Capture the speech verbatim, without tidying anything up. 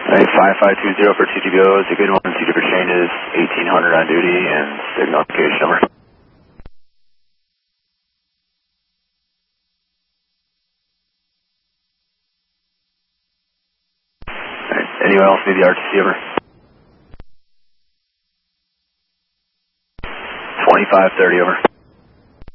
Alright, five five two zero for two T B O is a good one. Two different changes, eighteen hundred on duty, and signal notification number. Alright, anyone else need the R T C over? twenty-five thirty over.